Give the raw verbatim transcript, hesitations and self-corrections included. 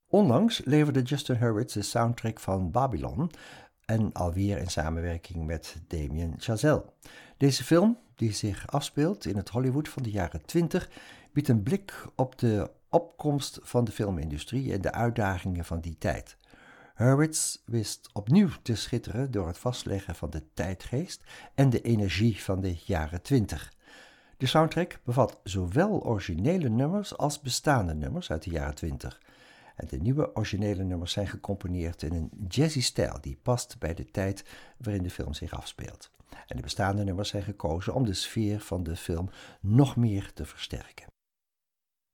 Onlangs leverde Justin Hurwitz de soundtrack van Babylon en alweer in samenwerking met Damien Chazelle. Deze film, die zich afspeelt in het Hollywood van de jaren twintig, biedt een blik op de opkomst van de filmindustrie en de uitdagingen van die tijd. Hurwitz wist opnieuw te schitteren door het vastleggen van de tijdgeest en de energie van de jaren twintig. De soundtrack bevat zowel originele nummers als bestaande nummers uit de jaren twintig. En de nieuwe originele nummers zijn gecomponeerd in een jazzy stijl die past bij de tijd waarin de film zich afspeelt. En de bestaande nummers zijn gekozen om de sfeer van de film nog meer te versterken.